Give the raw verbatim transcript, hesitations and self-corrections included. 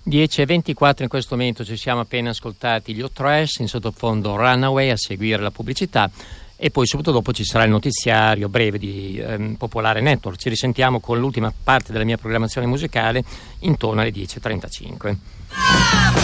dieci e ventiquattro in questo momento, ci siamo appena ascoltati gli Hot Trash, in sottofondo Runaway, a seguire la pubblicità e poi subito dopo ci sarà il notiziario breve di ehm, Popolare Network. Ci risentiamo con l'ultima parte della mia programmazione musicale intorno alle dieci e trentacinque.